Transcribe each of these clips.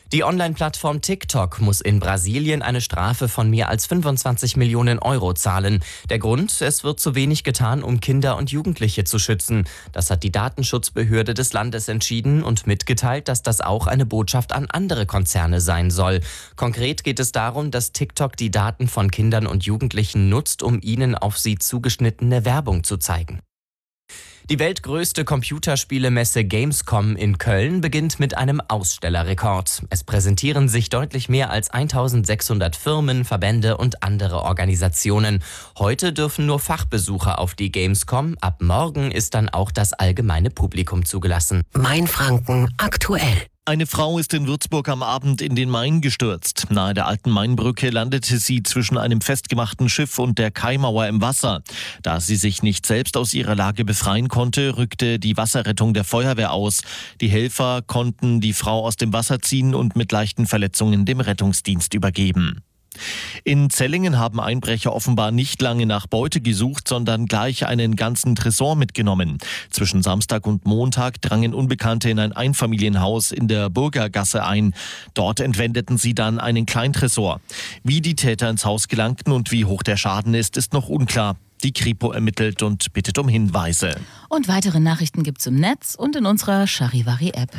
Die Online-Plattform TikTok muss in Brasilien eine Strafe von mehr als 25 Millionen Euro zahlen. Der Grund: Es wird zu wenig getan, um Kinder und Jugendliche zu schützen. Das hat die Datenschutzbehörde des Landes entschieden und mitgeteilt, dass das auch eine Botschaft an andere Konzerne sein soll. Konkret geht es darum, dass TikTok die Daten von Kindern und Jugendlichen nutzt, um ihnen auf sie zugeschnittene Werbung zu zeigen. Die weltgrößte Computerspielemesse Gamescom in Köln beginnt mit einem Ausstellerrekord. Es präsentieren sich deutlich mehr als 1600 Firmen, Verbände und andere Organisationen. Heute dürfen nur Fachbesucher auf die Gamescom. Ab morgen ist dann auch das allgemeine Publikum zugelassen. Mainfranken aktuell. Eine Frau ist in Würzburg am Abend in den Main gestürzt. Nahe der alten Mainbrücke landete sie zwischen einem festgemachten Schiff und der Kaimauer im Wasser. Da sie sich nicht selbst aus ihrer Lage befreien konnte, rückte die Wasserrettung der Feuerwehr aus. Die Helfer konnten die Frau aus dem Wasser ziehen und mit leichten Verletzungen dem Rettungsdienst übergeben. In Zellingen haben Einbrecher offenbar nicht lange nach Beute gesucht, sondern gleich einen ganzen Tresor mitgenommen. Zwischen Samstag und Montag drangen Unbekannte in ein Einfamilienhaus in der Burgergasse ein. Dort entwendeten sie dann einen Kleintresor. Wie die Täter ins Haus gelangten und wie hoch der Schaden ist noch unklar. Die Kripo ermittelt und bittet um Hinweise. Und weitere Nachrichten gibt's im Netz und in unserer Charivari-App.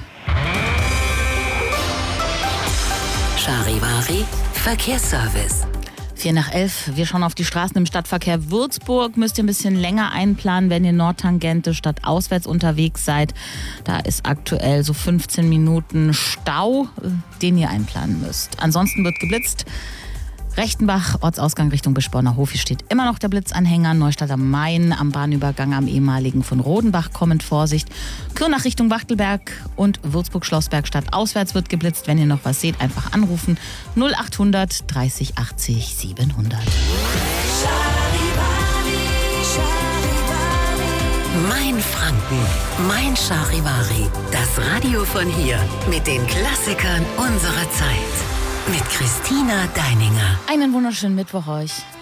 Charivari Verkehrsservice. 11:04. Wir schauen auf die Straßen im Stadtverkehr Würzburg. Müsst ihr ein bisschen länger einplanen, wenn ihr Nordtangente stadtauswärts unterwegs seid. Da ist aktuell so 15 Minuten Stau, den ihr einplanen müsst. Ansonsten wird geblitzt. Rechtenbach, Ortsausgang Richtung Bischborner Hof. Hier steht immer noch der Blitzanhänger. Neustadt am Main, am Bahnübergang am ehemaligen von Rodenbach kommend Vorsicht. Kürnach Richtung Wachtelberg und Würzburg-Schlossberg stadtauswärts wird geblitzt. Wenn ihr noch was seht, einfach anrufen. 0800 30 80 700. Mainfranken, mein Charivari. Das Radio von hier mit den Klassikern unserer Zeit. Mit Christina Deininger. Einen wunderschönen Mittwoch euch.